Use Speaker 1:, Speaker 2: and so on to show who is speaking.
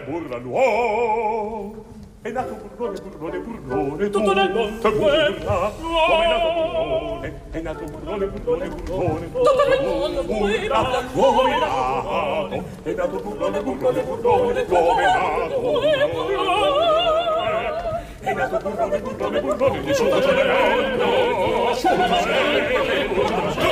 Speaker 1: burla l'uomo. È nato burlone, burlone, burlone,
Speaker 2: tutto nel mondo
Speaker 1: burla. Uomo è nato burlone, è nato burlone, burlone, burlone,
Speaker 2: tutto nel mondo
Speaker 1: burla. Uomo è nato burlone, burlone, burlone, uomo è nato burlone. È nato burlone, burlone, burlone, nessuno ce n'è, nessuno ce n'è.